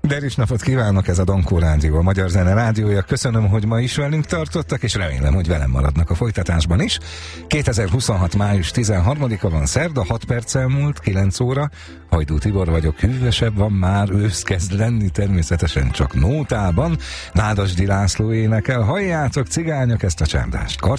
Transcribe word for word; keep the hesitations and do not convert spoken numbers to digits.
Derűs napot kívánok, ez a Dankó Rádió, a Magyar Zene Rádiója. Köszönöm, hogy ma is velünk tartottak, és remélem, hogy velem maradnak a folytatásban is. kétezer-huszonhat. május tizenharmadika van, szerda, hat perccel múlt, kilenc óra. Hajdú Tibor vagyok, hűvösebb van már, ősz kezd lenni, természetesen csak nótában. Nádasdy László énekel, halljátok cigányok ezt a csendást.